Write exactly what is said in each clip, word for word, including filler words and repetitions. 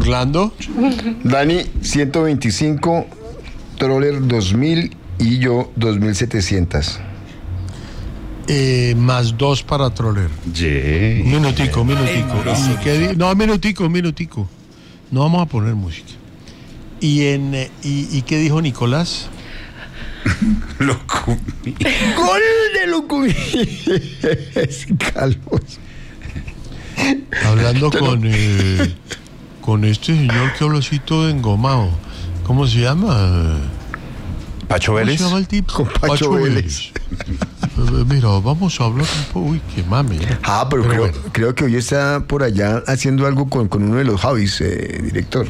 Orlando. Dani, ciento veinticinco, Troller dos mil y yo dos mil setecientos. Eh, más dos para Troller. Yeah. Un minutico, un minutico. ¿Y qué di- no, un minutico, un minutico. No vamos a poner música. ¿Y, en, eh, y, ¿y qué dijo Nicolás? Lo comí. ¡Gol de Lucumí! Calvos. Hablando con, eh, con este señor que habla así todo engomado. ¿Cómo se llama? Pacho ¿Cómo Vélez. se llama el tipo? Con Pacho Vélez. Eh, Mira, vamos a hablar un poco. Uy, qué mame. Ah, pero, Pero creo, bueno. creo que hoy está por allá haciendo algo con, con uno de los Javis, eh, director.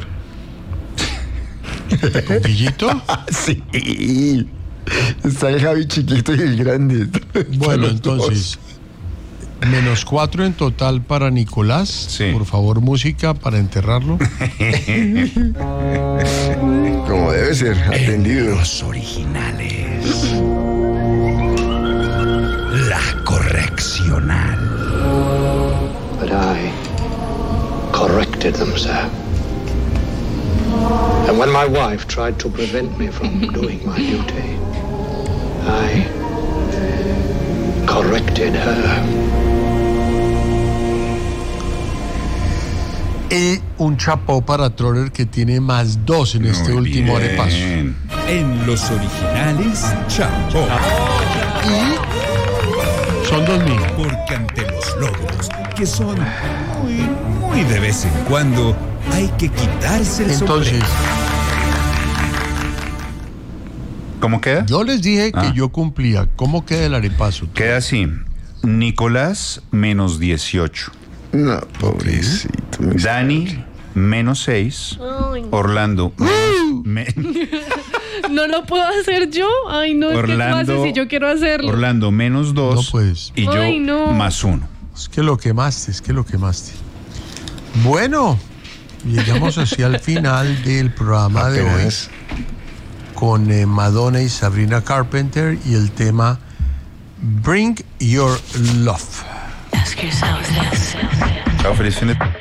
¿Con Guillito? Sí. Está el Javi chiquito y el grande. Bueno, Los entonces, menos cuatro en total para Nicolás. Sí. Por favor, música para enterrarlo. dos. Como debe ser, atendido. Los originales. La correccional. But I corrected them, sir. And when my wife tried to prevent me from doing my duty, I corrected her. Y un chapó para Troller que tiene más dos en este Muy último bien. arepaso. En los originales, Chapo. Son dos mil. Porque ante los logros, que son muy, muy de vez en cuando, hay que quitarse el Entonces, sombrero. ¿Cómo queda? yo les dije que Ah. yo cumplía. ¿Cómo queda el arepaso? Queda así. Nicolás, menos dieciocho. No, pobrecito. mi- Dani, menos seis. Ay, Orlando, menos, me- no lo puedo hacer yo. Ay, no, es que tú Orlando, haces si yo quiero hacerlo. Orlando, menos dos. No puedes. Y yo, Ay, no. más uno. Es que lo quemaste, es que lo quemaste. Bueno, llegamos así al final del programa de hoy Apenas. con eh, Madonna y Sabrina Carpenter y el tema Bring Your Love. Ask yourself this. Chao, feliz fin de